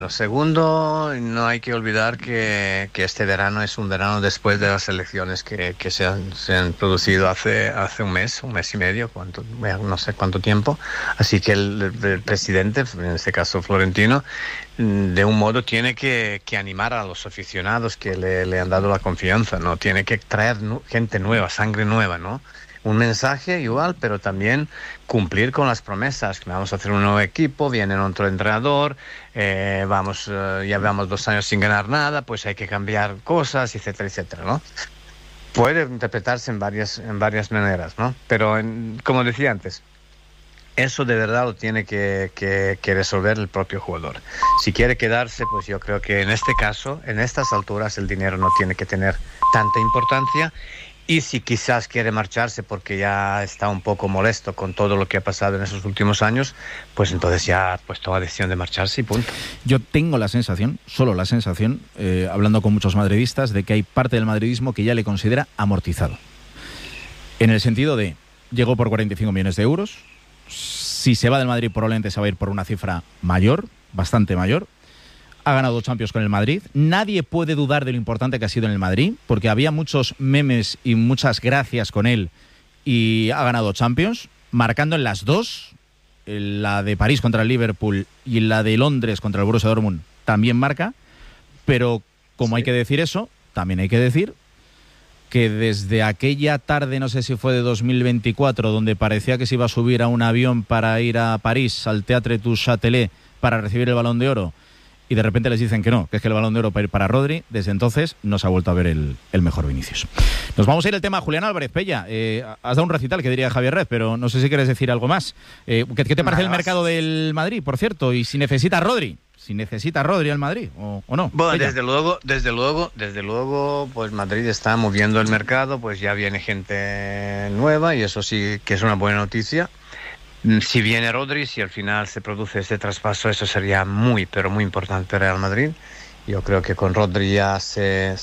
Lo segundo, no hay que olvidar que este verano es un verano después de las elecciones que se han producido hace un mes y medio, no sé cuánto tiempo. Así que el presidente, en este caso Florentino, de un modo tiene que animar a los aficionados que le han dado la confianza, ¿no? Tiene que traer gente nueva, sangre nueva, ¿no? Un mensaje igual, pero también cumplir con las promesas, que vamos a hacer un nuevo equipo, viene otro entrenador, ya llevamos 2 años sin ganar nada, pues hay que cambiar cosas, etcétera, etcétera, ¿no? Puede interpretarse en varias maneras, ¿no? Pero, como decía antes, eso de verdad lo tiene que resolver el propio jugador. Si quiere quedarse, pues yo creo que en este caso, en estas alturas, el dinero no tiene que tener tanta importancia. Y si quizás quiere marcharse porque ya está un poco molesto con todo lo que ha pasado en esos últimos años, pues entonces ya toma decisión de marcharse y punto. Yo tengo la sensación, solo la sensación, hablando con muchos madridistas, de que hay parte del madridismo que ya le considera amortizado. En el sentido de, llegó por 45 millones de euros, si se va del Madrid probablemente se va a ir por una cifra mayor, bastante mayor. Ha ganado Champions con el Madrid. Nadie puede dudar de lo importante que ha sido en el Madrid, porque había muchos memes y muchas gracias con él, y ha ganado Champions, marcando en las dos, en la de París contra el Liverpool y en la de Londres contra el Borussia Dortmund, también marca, pero como hay que decir eso, también hay que decir que desde aquella tarde, no sé si fue de 2024, donde parecía que se iba a subir a un avión para ir a París, al Théâtre du Châtelet, para recibir el Balón de Oro, y de repente les dicen que no, que es que el Balón de Oro para Rodri, desde entonces no se ha vuelto a ver el mejor Vinicius. Nos vamos a ir al tema Julián Álvarez. Pella, has dado un recital, que diría Javier Rez, pero no sé si quieres decir algo más. ¿Qué te parece el mercado del Madrid, por cierto? Y si necesita Rodri al Madrid o no. Bueno, desde luego, pues Madrid está moviendo el mercado, pues ya viene gente nueva y eso sí que es una buena noticia. Si viene Rodri, si al final se produce este traspaso, eso sería muy, pero muy importante para Real Madrid. Yo creo que con Rodri ya se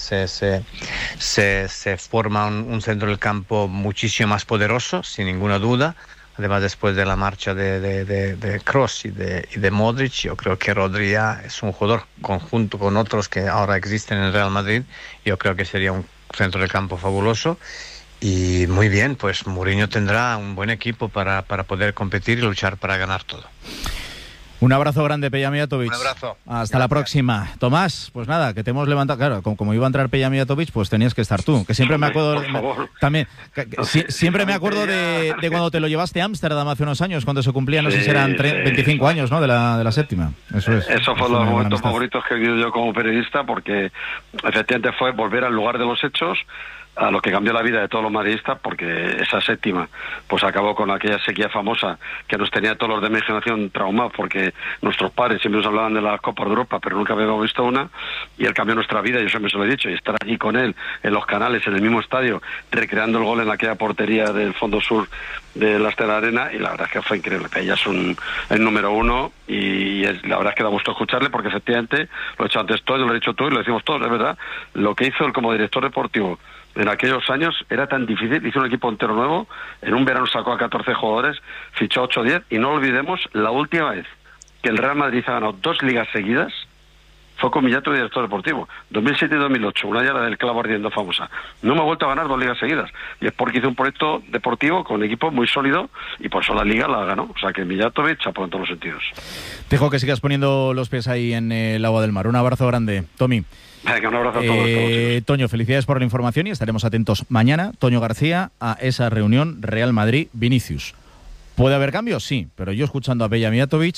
forma un centro del campo muchísimo más poderoso, sin ninguna duda. Además, después de la marcha de Kroos y de Modric, yo creo que Rodri ya es un jugador conjunto con otros que ahora existen en el Real Madrid. Yo creo que sería un centro del campo fabuloso. Y muy bien, pues Mourinho tendrá un buen equipo para poder competir y luchar para ganar todo. Un abrazo grande, Peja Mijatovic. Un abrazo. Hasta la próxima. Tomás, pues nada, que te hemos levantado. Claro, como iba a entrar Peja Mijatovic, pues tenías que estar tú. Que siempre me acuerdo. También. Siempre me acuerdo de cuando te lo llevaste a Ámsterdam hace unos años, cuando se cumplían, no sé si eran 25 años, ¿no? De la séptima. Eso es. Eso fue los momentos favoritos que he vivido yo como periodista, porque efectivamente fue volver al lugar de los hechos, a lo que cambió la vida de todos los madridistas, porque esa séptima pues acabó con aquella sequía famosa que nos tenía todos los de mi generación traumados, porque nuestros padres siempre nos hablaban de las Copas de Europa, pero nunca habíamos visto una, y él cambió nuestra vida, yo siempre se lo he dicho, y estar allí con él en los canales, en el mismo estadio, recreando el gol en aquella portería del fondo sur de la Estela Arena, y la verdad es que fue increíble. Ella es el número uno, y la verdad es que da gusto escucharle, porque efectivamente, lo he hecho antes todo, lo he dicho tú y lo decimos todos, es verdad, lo que hizo él como director deportivo en aquellos años era tan difícil. Hizo un equipo entero nuevo, en un verano sacó a 14 jugadores, fichó 8 o 10, y no olvidemos la última vez que el Real Madrid ha ganado 2 ligas seguidas fue con Mijatovic de director deportivo, 2007 y 2008, una ya la del clavo ardiendo famosa. No me ha vuelto a ganar 2 ligas seguidas, y es porque hizo un proyecto deportivo con un equipo muy sólido, y por eso la liga la ganó. O sea que Mijatovic chapó en todos los sentidos. Dejo que sigas poniendo los pies ahí en el agua del mar. Un abrazo grande, Tommy. Venga, un abrazo a todos. Toño, felicidades por la información y estaremos atentos mañana, Toño García, a esa reunión Real Madrid-Vinicius. ¿Puede haber cambios? Sí, pero yo, escuchando a Peja Mijatovic,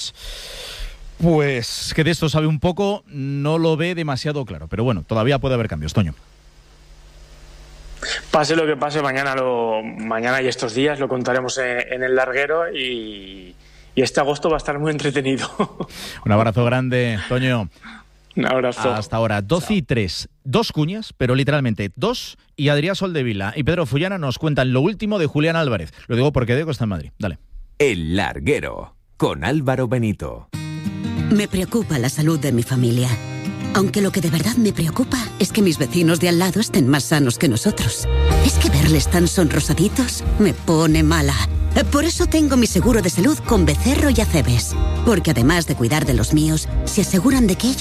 pues que de esto sabe un poco, no lo ve demasiado claro. Pero bueno, todavía puede haber cambios, Toño. Pase lo que pase, mañana y estos días lo contaremos en el larguero, y este agosto va a estar muy entretenido. Un abrazo grande, Toño. Un abrazo. Hasta ahora, 12:03. 2 cuñas, pero literalmente 2, y Adrià Soldevila y Pedro Fullana nos cuentan lo último de Julián Álvarez. Lo digo porque Diego está en Madrid. Dale. El larguero, con Álvaro Benito. Me preocupa la salud de mi familia. Aunque lo que de verdad me preocupa es que mis vecinos de al lado estén más sanos que nosotros. Es que verles tan sonrosaditos me pone mala. Por eso tengo mi seguro de salud con Becerro y Acebes. Porque además de cuidar de los míos, se aseguran de que ellos